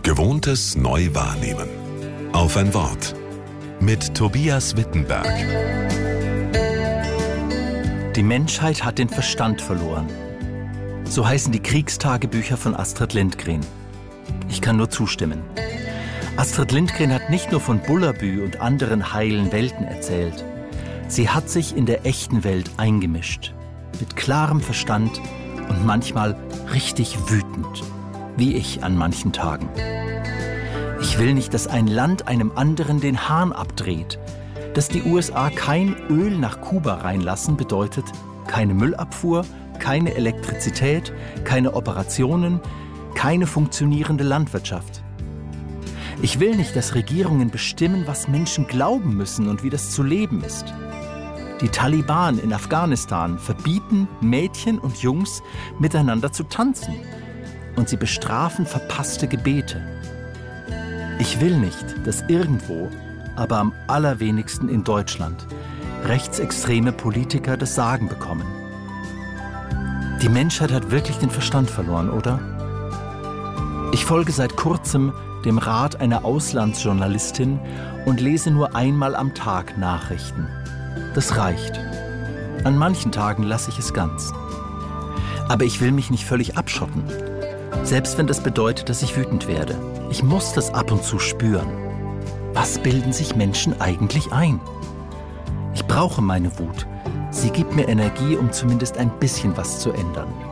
Gewohntes neu wahrnehmen. Auf ein Wort. Mit Tobias Wittenberg. Die Menschheit hat den Verstand verloren. So heißen die Kriegstagebücher von Astrid Lindgren. Ich kann nur zustimmen. Astrid Lindgren hat nicht nur von Bullabü und anderen heilen Welten erzählt. Sie hat sich in der echten Welt eingemischt. Mit klarem Verstand und manchmal richtig wütend. Wie ich an manchen Tagen. Ich will nicht, dass ein Land einem anderen den Hahn abdreht. Dass die USA kein Öl nach Kuba reinlassen, bedeutet keine Müllabfuhr, keine Elektrizität, keine Operationen, keine funktionierende Landwirtschaft. Ich will nicht, dass Regierungen bestimmen, was Menschen glauben müssen und wie das zu leben ist. Die Taliban in Afghanistan verbieten Mädchen und Jungs, miteinander zu tanzen. Und sie bestrafen verpasste Gebete. Ich will nicht, dass irgendwo, aber am allerwenigsten in Deutschland, rechtsextreme Politiker das Sagen bekommen. Die Menschheit hat wirklich den Verstand verloren, oder? Ich folge seit kurzem dem Rat einer Auslandsjournalistin und lese nur einmal am Tag Nachrichten. Das reicht. An manchen Tagen lasse ich es ganz. Aber ich will mich nicht völlig abschotten. Selbst wenn das bedeutet, dass ich wütend werde. Ich muss das ab und zu spüren. Was bilden sich Menschen eigentlich ein? Ich brauche meine Wut. Sie gibt mir Energie, um zumindest ein bisschen was zu ändern.